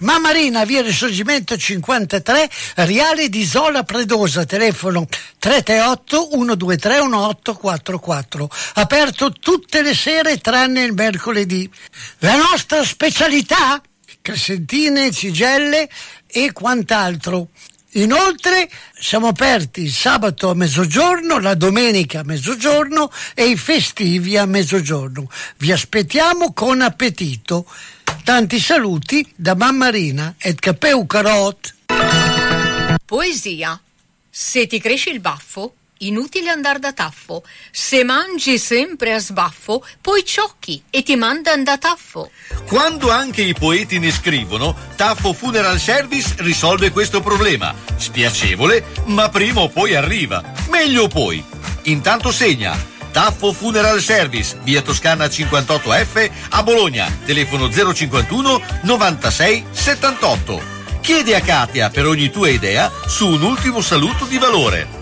Mammarina, via Risorgimento 53, Riale di Isola Predosa, telefono 338 123 1844, aperto tutte le sere tranne il mercoledì. La nostra specialità? Crescentine, cigelle e quant'altro. Inoltre siamo aperti il sabato a mezzogiorno, la domenica a mezzogiorno e i festivi a mezzogiorno. Vi aspettiamo con appetito. Tanti saluti da Mammarina et Capeu Carot. Poesia. Se ti cresce il baffo, inutile andar da taffo. Se mangi sempre a sbaffo, poi ciocchi e ti mandan da taffo. Quando anche i poeti ne scrivono, Taffo Funeral Service risolve questo problema. Spiacevole, ma prima o poi arriva. Meglio poi. Intanto segna. Taffo Funeral Service, via Toscana 58F a Bologna, telefono 051 96 78. Chiedi a Katia per ogni tua idea su un ultimo saluto di valore.